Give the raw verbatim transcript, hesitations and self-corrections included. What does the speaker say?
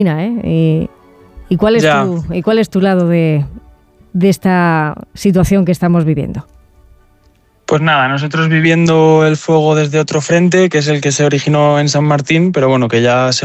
¿eh? ¿Y, y, cuál es tu, ¿Y cuál es tu lado de, de esta situación que estamos viviendo? Pues nada, nosotros viviendo el fuego desde otro frente, que es el que se originó en San Martín, pero bueno, que ya se